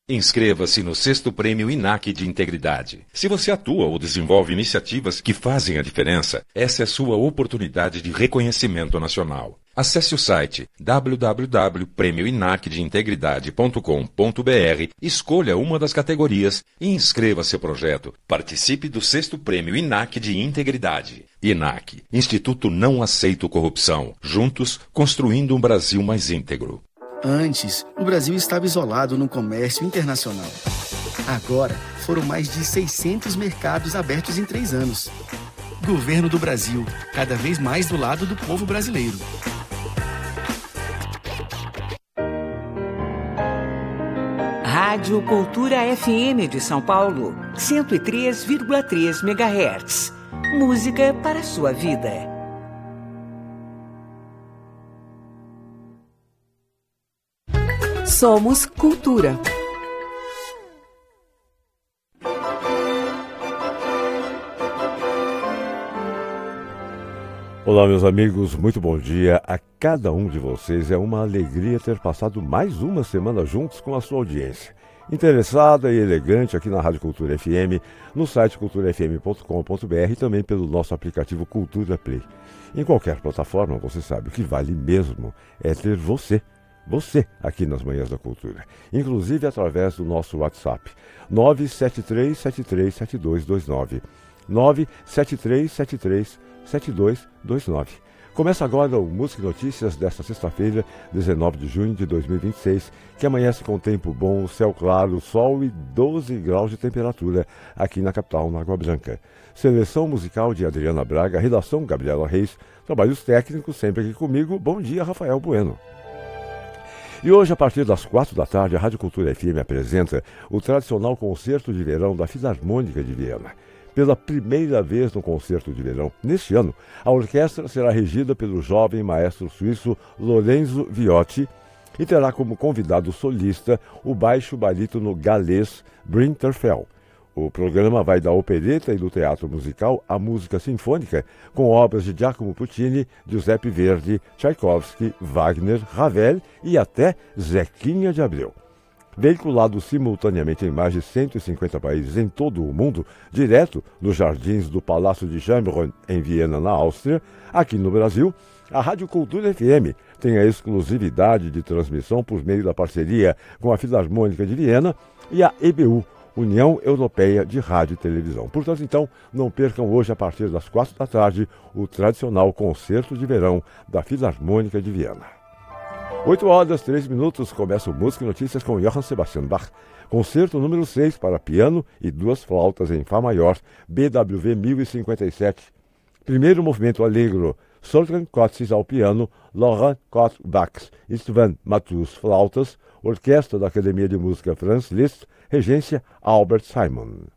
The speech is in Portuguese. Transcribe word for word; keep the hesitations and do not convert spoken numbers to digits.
Inscreva-se no sexto Prêmio I N A C de Integridade. Se você atua ou desenvolve iniciativas que fazem a diferença, essa é a sua oportunidade de reconhecimento nacional. Acesse o site w w w ponto prêmio inac de integridade ponto com ponto b r, escolha uma das categorias e inscreva seu projeto. Participe do sexto Prêmio I N A C de Integridade. I N A C, Instituto Não Aceito Corrupção. Juntos, construindo um Brasil mais íntegro. Antes, o Brasil estava isolado no comércio internacional. Agora, foram mais de seiscentos mercados abertos em três anos. Governo do Brasil, cada vez mais do lado do povo brasileiro. Rádio Cultura F M de São Paulo, cento e três vírgula três megahertz. Música para a sua vida. Somos Cultura. Olá, meus amigos, muito bom dia a cada um de vocês. É uma alegria ter passado mais uma semana juntos com a sua audiência. Interessada e elegante aqui na Rádio Cultura F M, no site cultura f m ponto com ponto b r e também pelo nosso aplicativo Cultura Play. Em qualquer plataforma, você sabe, o que vale mesmo é ter você. Você aqui nas Manhãs da Cultura, inclusive através do nosso WhatsApp, nove sete três sete três sete dois dois nove, nove sete três sete três sete dois dois nove. Começa agora o Música e Notícias desta sexta-feira, dezenove de junho de dois mil e vinte e seis, que amanhece com tempo bom, céu claro, sol e doze graus de temperatura aqui na capital, na Água Branca. Seleção musical de Adriana Braga, redação Gabriela Reis, trabalhos técnicos sempre aqui comigo. Bom dia, Rafael Bueno. E hoje, a partir das quatro da tarde, a Rádio Cultura F M apresenta o tradicional concerto de verão da Filarmônica de Viena. Pela primeira vez no concerto de verão, neste ano, a orquestra será regida pelo jovem maestro suíço Lorenzo Viotti e terá como convidado solista o baixo barítono galês Brinterfell. O programa vai da opereta e do teatro musical à música sinfônica, com obras de Giacomo Puccini, Giuseppe Verdi, Tchaikovsky, Wagner, Ravel e até Zequinha de Abreu. Veiculado simultaneamente em mais de cento e cinquenta países em todo o mundo, direto nos jardins do Palácio de Schönbrunn, em Viena, na Áustria, aqui no Brasil, a Rádio Cultura F M tem a exclusividade de transmissão por meio da parceria com a Filarmônica de Viena e a E B U, União Europeia de Rádio e Televisão. Portanto, então, não percam hoje, a partir das quatro da tarde, o tradicional concerto de verão da Filarmônica de Viena. oito horas, três minutos, começa o Música e Notícias com Johann Sebastian Bach. Concerto número seis para piano e duas flautas em Fá maior, B W V mil e cinquenta e sete. Primeiro movimento allegro, Soltgen Kotsis ao piano, Laurent Kot-Bax, Istvan Matus flautas, Orquestra da Academia de Música Franz Liszt, regência Albert Simon.